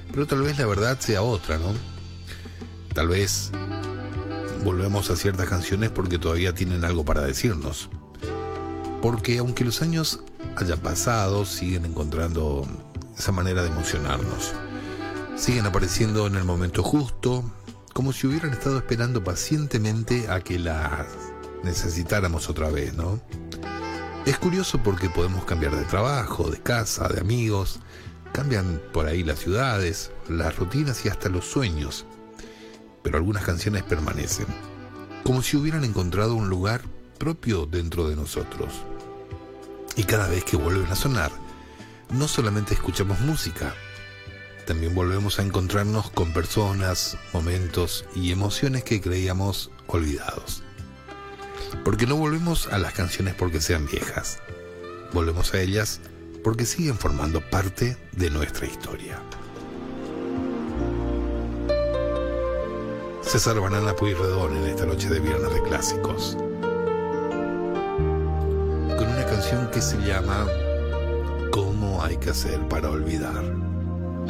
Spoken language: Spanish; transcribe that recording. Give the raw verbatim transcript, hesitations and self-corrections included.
Pero tal vez la verdad sea otra, ¿no? Tal vez volvemos a ciertas canciones porque todavía tienen algo para decirnos. Porque aunque los años hayan pasado, siguen encontrando esa manera de emocionarnos. Siguen apareciendo en el momento justo, como si hubieran estado esperando pacientemente a que las necesitáramos otra vez, ¿no? Es curioso porque podemos cambiar de trabajo, de casa, de amigos. Cambian por ahí las ciudades, las rutinas y hasta los sueños. Pero algunas canciones permanecen, como si hubieran encontrado un lugar propio dentro de nosotros. Y cada vez que vuelven a sonar, no solamente escuchamos música, también volvemos a encontrarnos con personas, momentos y emociones que creíamos olvidados. Porque no volvemos a las canciones porque sean viejas, volvemos a ellas porque siguen formando parte de nuestra historia. César Banana Pueyrredón en esta noche de Viernes de Clásicos, con una canción que se llama ¿Cómo hay que hacer para olvidar?